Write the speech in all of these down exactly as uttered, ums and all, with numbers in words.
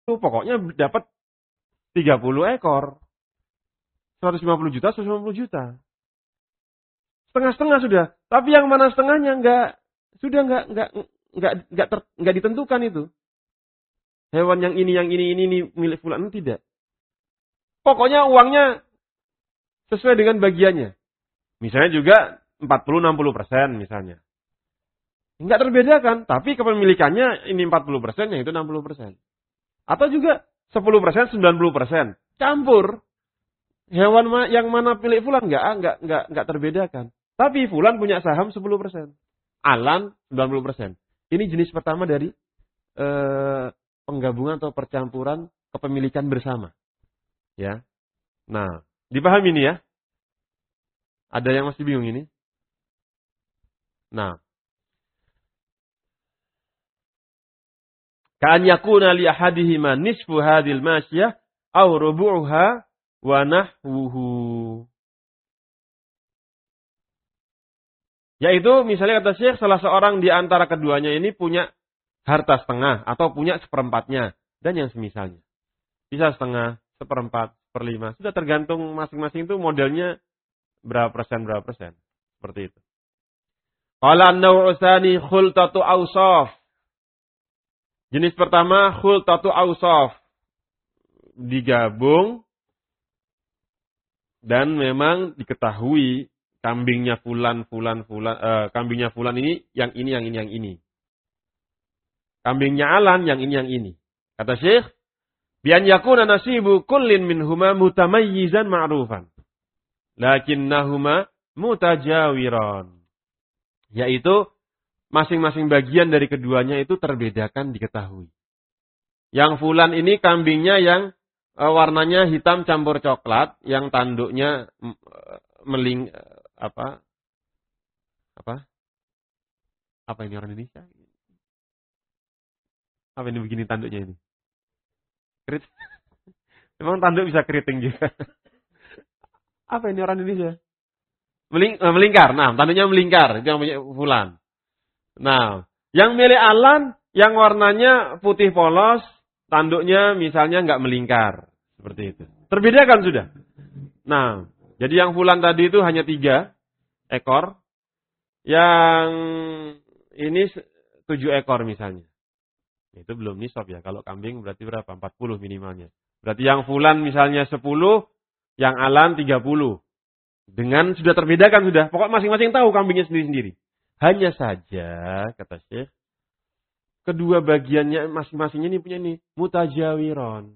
pokoknya dapat tiga puluh ekor. seratus lima puluh juta, seratus lima puluh juta. Setengah-setengah sudah. Tapi yang mana setengahnya enggak, sudah enggak enggak enggak enggak, ter, enggak ditentukan itu. Hewan yang ini, yang ini, ini, ini milik fulan, tidak. Pokoknya uangnya sesuai dengan bagiannya. Misalnya juga empat puluh enam puluh persen misalnya. Enggak terbedakan, tapi kepemilikannya ini empat puluh persen, yang itu enam puluh persen. Atau juga sepuluh persen, sembilan puluh persen. Campur. Hewan yang mana milik fulan enggak, enggak, enggak, enggak terbedakan. Tapi fulan punya saham sepuluh persen. Alan sembilan puluh persen. Ini jenis pertama dari eh, penggabungan atau percampuran kepemilikan bersama. Ya. Nah, dipahami ini ya? Ada yang masih bingung ini? Nah. Ka'an yakuna li ahadihima nisfu hadhil masyiyah aw rubu'uha wa nahwuhu. Yaitu misalnya kata Syekh, salah seorang di antara keduanya ini punya harta setengah atau punya seperempatnya dan yang semisalnya. Bisa setengah, seperempat, seperlima. Sudah tergantung masing-masing itu modelnya berapa persen, berapa persen. Seperti itu. Qala an-naw'u tsani khultatu awsaf. Jenis pertama khultatu awsaf. Digabung dan memang diketahui kambingnya fulan, fulan, fulan, eh, kambingnya fulan ini, yang ini, yang ini, yang ini. Kambingnya Alan, yang ini, yang ini. Kata Syekh, bian yakuna nasibu kullin minhuma mutamayyizan ma'rufan. Lakinnahuma mutajawiran. Yaitu masing-masing bagian dari keduanya itu terbedakan diketahui. Yang fulan ini kambingnya yang e, warnanya hitam campur coklat, yang tanduknya e, meling e, apa? Apa? Apa ini orang Indonesia? Apa ini begini tanduknya ini? Kerit. Memang tanduk bisa keriting juga. Apa ini orang Indonesia? Meling, e, melingkar. Nah, tanduknya melingkar. Itu yang punya fulan. Nah, yang milik Alan, yang warnanya putih polos, tanduknya misalnya nggak melingkar. Seperti itu. Terbedakan sudah. Nah, jadi yang fulan tadi itu hanya tiga ekor. Yang ini tujuh ekor misalnya. Itu belum nisab ya. Kalau kambing berarti berapa? empat puluh minimalnya. Berarti yang fulan misalnya sepuluh, yang Alan tiga puluh. Dengan sudah terbedakan sudah. Pokoknya masing-masing tahu kambingnya sendiri-sendiri. Hanya saja, kata Syekh, kedua bagiannya masing-masingnya ini punya ini mutajawiron.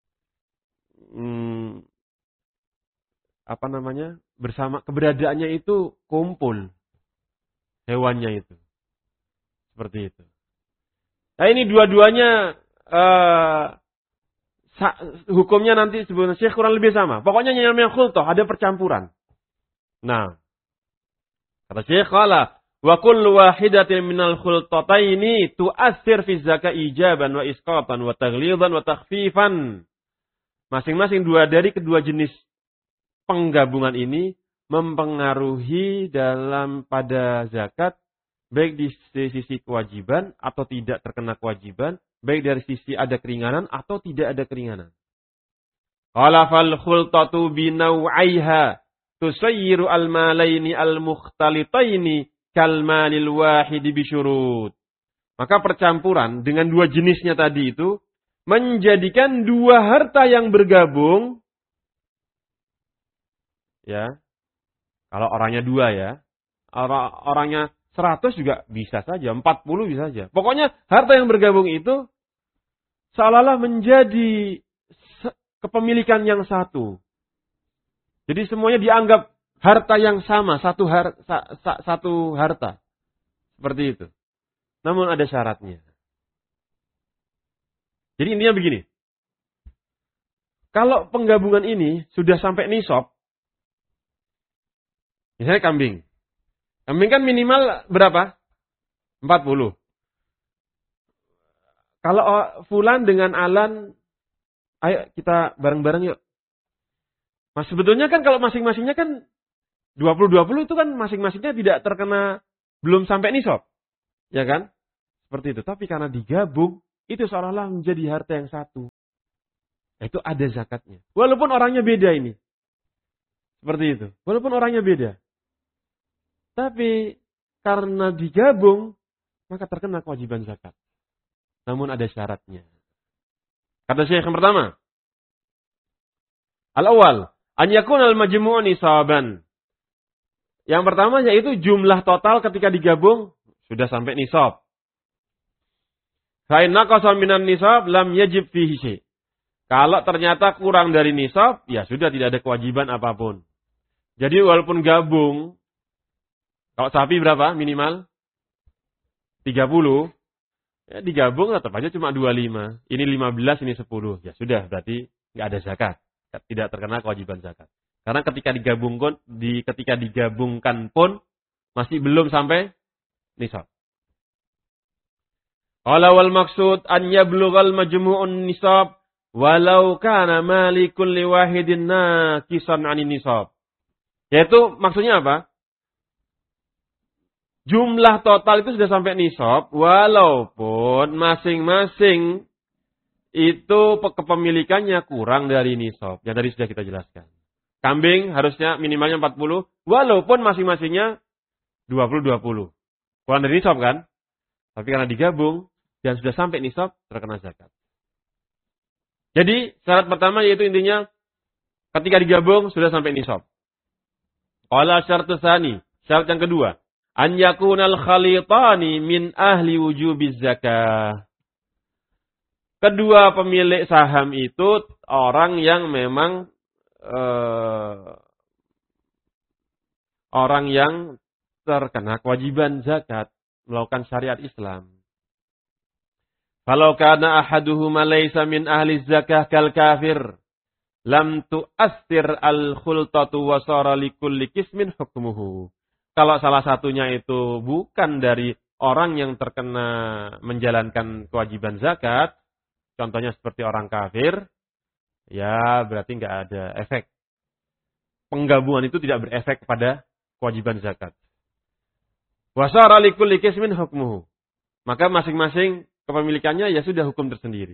Hmm, apa namanya? Bersama keberadaannya itu kumpul hewannya itu. Seperti itu. Nah ini dua-duanya uh, hukumnya nanti sebenarnya Syekh kurang lebih sama. Pokoknya yang namanya khultah, ada percampuran. Nah, kata Syekh, qala wa kullu wahidatin minal khultataini tu'assir fi zakat ijaban wa isqatan wa taghlidan wa takhfifan. Masing-masing dua dari kedua jenis penggabungan ini mempengaruhi dalam pada zakat, baik di sisi kewajiban atau tidak terkena kewajiban, baik dari sisi ada keringanan atau tidak ada keringanan. Qala fal khultatu bi naw'aiha tusayyiru al-malaini al-mukhtalitaini kalmalil wahidi bisyurut. Maka percampuran dengan dua jenisnya tadi itu menjadikan dua harta yang bergabung. Ya. Kalau orangnya dua ya. Orang orangnya seratus juga bisa saja, empat puluh bisa saja. Pokoknya harta yang bergabung itu seolah-olah menjadi kepemilikan yang satu. Jadi semuanya dianggap harta yang sama, satu, har, sa, sa, satu harta. Seperti itu. Namun ada syaratnya. Jadi intinya begini. Kalau penggabungan ini sudah sampai nisab, misalnya kambing. Kambing kan minimal berapa? empat puluh. Kalau fulan dengan Alan, ayo kita bareng-bareng yuk. Mas sebetulnya kan kalau masing-masingnya kan dua puluh dua puluh itu kan masing-masingnya tidak terkena, belum sampai nisab. Ya kan? Seperti itu. Tapi karena digabung, itu seolah-olah menjadi harta yang satu. Itu ada zakatnya. Walaupun orangnya beda ini. Seperti itu. Walaupun orangnya beda. Tapi karena digabung, maka terkena kewajiban zakat. Namun ada syaratnya. Kata Syekh yang pertama. Al-awwal. An yakun al-majmu' nisaban. Yang pertama yaitu jumlah total ketika digabung sudah sampai nisab. Fa in naqasa minan nisab lam yajib fihi syai'. Kalau ternyata kurang dari nisab, ya sudah tidak ada kewajiban apapun. Jadi walaupun gabung, kalau sapi berapa minimal? tiga puluh. Ya, digabung tetap aja cuma dua puluh lima. Ini lima belas, ini sepuluh. Ya sudah, berarti nggak ada zakat. Tidak terkena kewajiban zakat. Karena ketika digabungkan, di, ketika digabungkan pun masih belum sampai nisab. Qala wal maksud an yablughal majmu'un nisab walau kana malikul li wahidin naqisan 'anin nisab. Yaitu maksudnya apa? Jumlah total itu sudah sampai nisab walaupun masing-masing itu kepemilikannya kurang dari nisab. Yang tadi sudah kita jelaskan. Kambing harusnya minimalnya empat puluh walaupun masing-masingnya dua puluh dua puluh. Kurang dari nisab kan? Tapi karena digabung dan sudah sampai nisab, terkena zakat. Jadi, syarat pertama yaitu intinya, ketika digabung, sudah sampai nisab. Qala syartu tsani, syarat yang kedua. An yakunal khalitani min ahli wujubiz zakah. Kedua pemilik saham itu, orang yang memang, uh, orang yang terkena kewajiban zakat, melakukan syariat Islam. Kalau kana ahaduhuma laysa min ahli zakah kal kafir, lam tu'assir al-khultatu wa sara likulli qismin hukmuhu. Kalau salah satunya itu bukan dari orang yang terkena menjalankan kewajiban zakat, contohnya seperti orang kafir, ya berarti enggak ada efek. Penggabungan itu tidak berefek pada kewajiban zakat. Wa sara likulli qismin hukmuhu. Maka masing-masing kepemilikannya ya sudah hukum tersendiri.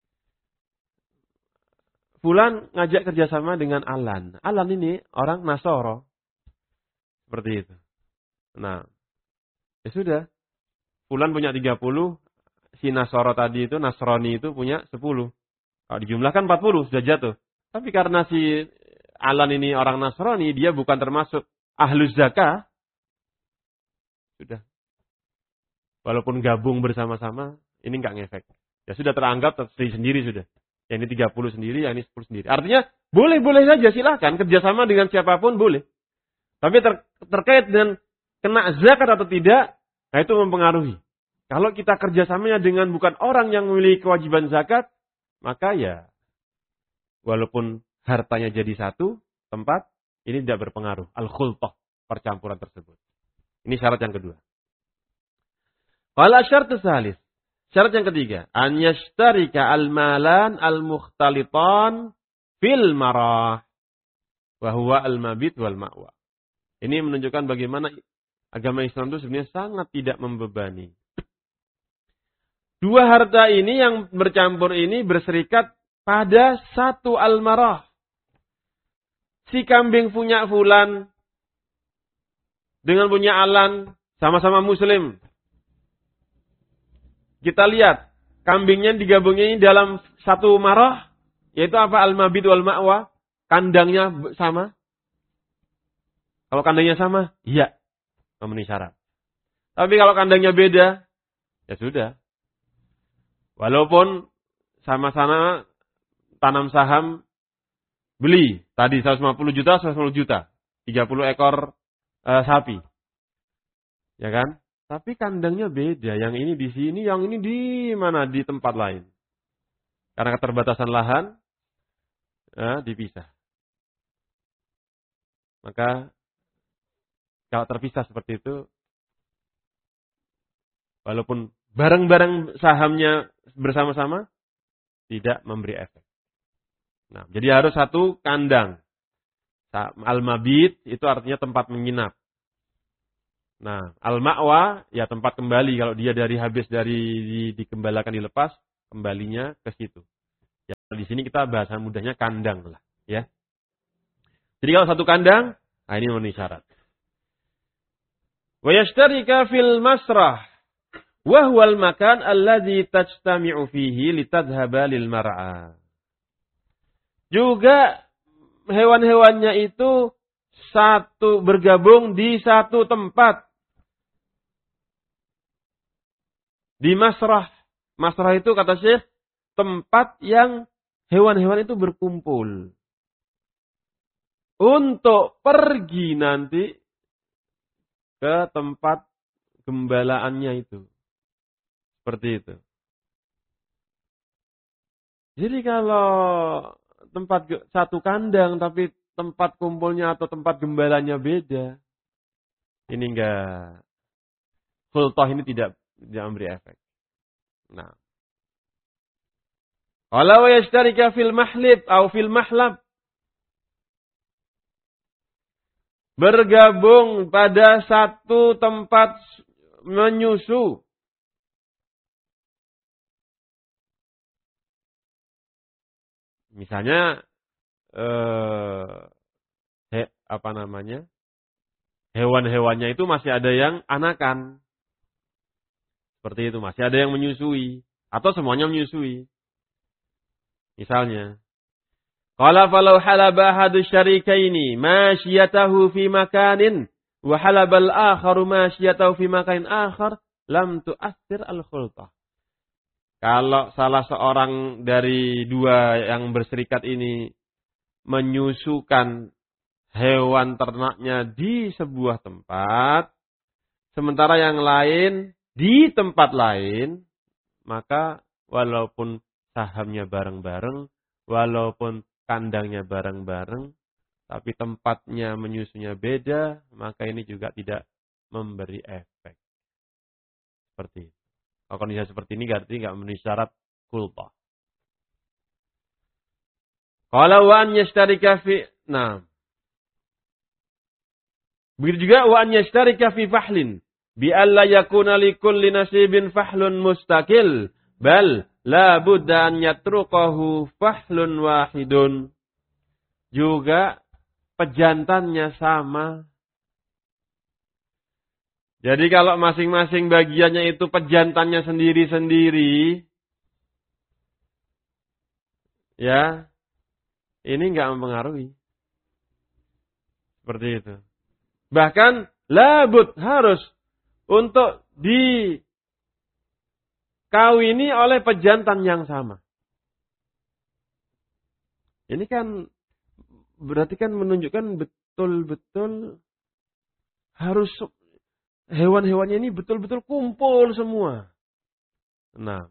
Fulan ngajak kerjasama dengan Alan. Alan ini orang Nasoro. Seperti itu. Nah, ya sudah. Fulan punya tiga puluh. Si Nasoro tadi itu, Nasrani itu punya sepuluh. Kalau dijumlahkan empat puluh, sudah jatuh. Tapi karena si Alan ini orang Nasrani, dia bukan termasuk ahlus zakah. Sudah. Walaupun gabung bersama-sama, ini enggak ngefek. Ya sudah teranggap sendiri sudah. Yang ini tiga puluh sendiri, yang ini sepuluh sendiri. Artinya, boleh-boleh saja silahkan. Kerjasama dengan siapapun boleh. Tapi ter, terkait dengan kena zakat atau tidak, nah itu mempengaruhi. Kalau kita kerjasamanya dengan bukan orang yang memiliki kewajiban zakat, maka ya, walaupun hartanya jadi satu tempat, ini tidak berpengaruh. Al-khultah, percampuran tersebut. Ini syarat yang kedua. Wala syartu salis. Syarat yang ketiga, an yashtarika al-malan al-mukhtalitan fil marah wa huwa al-mabit wal ma'wa. Ini menunjukkan bagaimana agama Islam itu sebenarnya sangat tidak membebani. Dua harta ini yang bercampur ini berserikat pada satu al-marah. Si kambing punya fulan dengan punya Alan, sama-sama muslim. Kita lihat, kambingnya digabungnya ini dalam satu marah, yaitu apa? Al-mabit wal ma'wa. Kandangnya sama. Kalau kandangnya sama, iya. Memenuhi syarat. Tapi kalau kandangnya beda, ya sudah. Walaupun sama-sama tanam saham, beli. Tadi seratus lima puluh juta, seratus lima puluh juta. tiga puluh ekor uh, sapi. Ya kan? Tapi kandangnya beda. Yang ini di sini, yang ini di mana? Di tempat lain. Karena keterbatasan lahan, ya, dipisah. Maka, kalau terpisah seperti itu, walaupun barang-barang sahamnya bersama-sama, tidak memberi efek. Nah, jadi harus satu kandang. Al-mabit, itu artinya tempat menginap. Nah, al-ma'wa, ya tempat kembali. Kalau dia dari habis dari di, dikembalakan, dilepas, kembalinya ke situ. Ya, di di sini kita bahasa mudahnya kandang lah, ya. Jadi kalau satu kandang, nah ini memenuhi syarat. Wa yashtarika fil masrah wa huwal makan alladzi tajtami'u fihi litadhhaba lil mar'a. Juga hewan-hewannya itu satu bergabung di satu tempat. Di masrah. Masrah itu kata Syekh tempat yang hewan-hewan itu berkumpul. Untuk pergi nanti ke tempat gembalaannya itu. Seperti itu. Jadi kalau tempat satu kandang tapi tempat kumpulnya atau tempat gembalanya beda, ini enggak, khultah ini tidak tidak memberi efek. Nah. Walau yashtarika fil mahlib atau fil mahlab, bergabung pada satu tempat menyusu. Misalnya eh, he, apa namanya? Hewan-hewannya itu masih ada yang anakan. Seperti itu, masih ada yang menyusui atau semuanya menyusui. Misalnya, qala falau halaba ahadu syarikaini masyiyatahu fi makanin wa halabal akharu masyiyatahu fi makanin akhar lam tu'athir al-khultah. Kalau salah seorang dari dua yang berserikat ini menyusukan hewan ternaknya di sebuah tempat, sementara yang lain di tempat lain, maka walaupun sahamnya bareng-bareng, walaupun kandangnya bareng-bareng, tapi tempatnya menyusunya beda, maka ini juga tidak memberi efek. Seperti itu. Kalau kondisi seperti ini berarti enggak memenuhi syarat khultah. Kalau wa an yashtarika fi, nah. Begitu juga wa an yashtarika fi fahlin, bi alla yakuna likulli nasibin fahlun mustaqil, bal la budda an yatruqahu fahlun wahidun. Juga pejantannya sama. Jadi kalau masing-masing bagiannya itu pejantannya sendiri-sendiri, ya, ini enggak mempengaruhi. Seperti itu. Bahkan labud harus untuk dikawini oleh pejantan yang sama. Ini kan berarti kan menunjukkan betul-betul harus hewan-hewannya ini betul-betul kumpul semua. Nah,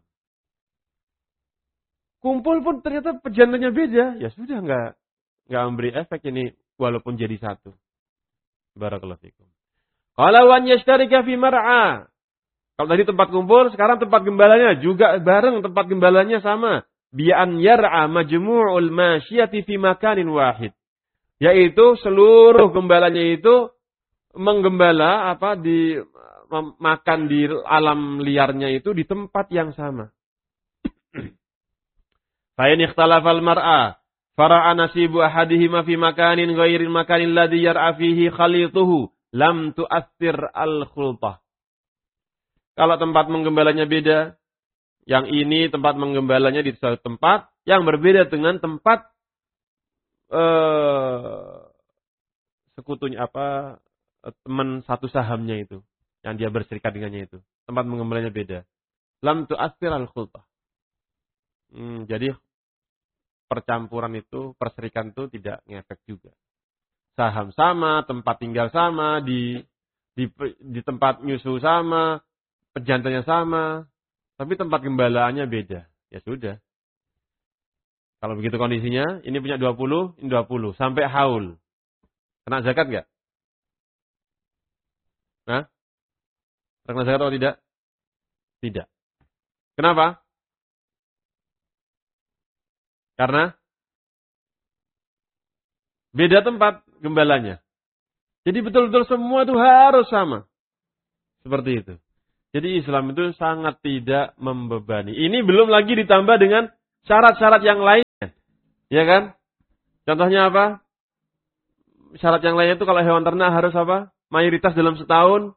kumpul pun ternyata pejantannya beda, ya sudah enggak enggak memberi efek ini walaupun jadi satu. Barakallahu fikum. Qala wa yashtarika fi mar'a. Kalau tadi tempat kumpul, sekarang tempat gembalanya juga bareng tempat gembalanya sama. Bi an yar'a majmu'ul masyiyati fi makanin wahid. Yaitu seluruh gembalanya itu menggembala apa di makan di alam liarnya itu di tempat yang sama. Fa in ikhtalafa al-mar'a fara'a nasibu ahadihima fi makanin ghairil makanin ladzi yar'a fihi khalituhu lam tu'athir al-khultah. Kalau tempat menggembalanya beda, yang ini tempat menggembalanya di suatu tempat yang berbeda dengan tempat eh, sekutunya apa teman satu sahamnya itu, yang dia berserikat dengannya itu. Tempat menggembalanya beda. Lam tu'athir al-khultah. Hmm, jadi percampuran itu, perserikan itu tidak ngefek juga. Saham sama, tempat tinggal sama, di di, di tempat nyusu sama, pejantannya sama, tapi tempat gembalaannya beda. Ya sudah. Kalau begitu kondisinya, ini punya dua puluh, ini dua puluh. Sampai haul. Kena zakat nggak? Nah? Kena zakat atau tidak? Tidak. Kenapa? Karena beda tempat gembalanya. Jadi betul-betul semua itu harus sama. Seperti itu. Jadi Islam itu sangat tidak membebani. Ini belum lagi ditambah dengan syarat-syarat yang lainnya. Ya kan? Contohnya apa? Syarat yang lainnya itu kalau hewan ternak harus apa? Mayoritas dalam setahun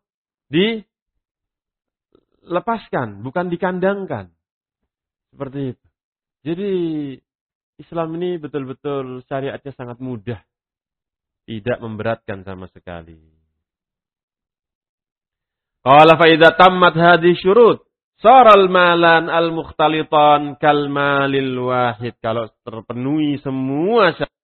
dilepaskan, bukan dikandangkan. Seperti itu. Jadi Islam ini betul-betul syariatnya sangat mudah. Tidak memberatkan sama sekali. Qala fa idza tammat hadhihi syurut saral malan al-mukhtalitan kal malil wahid. Kalau terpenuhi semua syarat